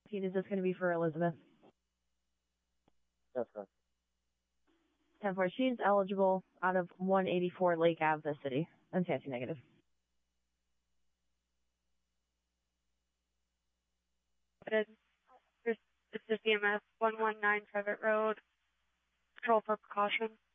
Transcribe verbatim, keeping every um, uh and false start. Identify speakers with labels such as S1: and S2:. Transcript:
S1: Pete, is this going to be for Elizabeth?
S2: That's correct.
S1: ten four, she's eligible out of one eighty-four Lake Ave, the city. I'm testing negative.
S3: This is D M S one one nine Private Road. Control for precaution.